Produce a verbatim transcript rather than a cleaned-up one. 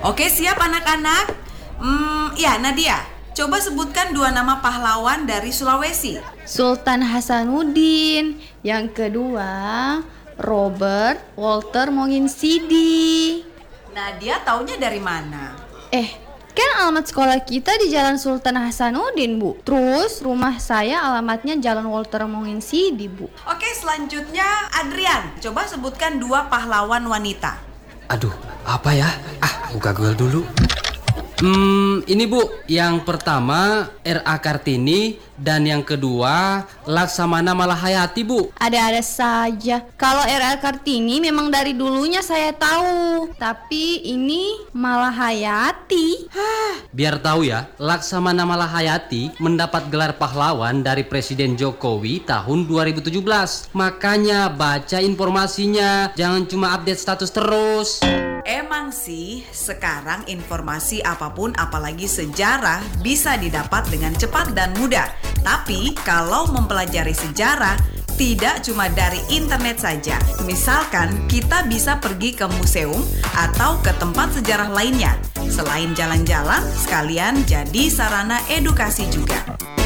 Oke, siap anak-anak? Hmm, ya Nadia, coba sebutkan dua nama pahlawan dari Sulawesi. Sultan Hasanuddin. Yang kedua, Robert Walter Monginsidi. Nadia taunya dari mana? Eh, kan alamat sekolah kita di Jalan Sultan Hasanuddin, Bu. Terus rumah saya alamatnya Jalan Walter Monginsidi, Bu. Oke, selanjutnya Adrian, coba sebutkan dua pahlawan wanita. Aduh, apa ya? Ah, buka Google dulu. Hmm, ini Bu, yang pertama R A Kartini dan yang kedua Laksamana Malahayati, Bu. Ada-ada saja. Kalau R A Kartini memang dari dulunya saya tahu, tapi ini Malahayati. Biar tahu ya, Laksamana Malahayati mendapat gelar pahlawan dari Presiden Jokowi tahun dua ribu tujuh belas. Makanya baca informasinya, jangan cuma update status terus. Emang sih, sekarang informasi apapun apalagi sejarah bisa didapat dengan cepat dan mudah. Tapi kalau mempelajari sejarah, tidak cuma dari internet saja. Misalkan kita bisa pergi ke museum atau ke tempat sejarah lainnya. Selain jalan-jalan, sekalian jadi sarana edukasi juga.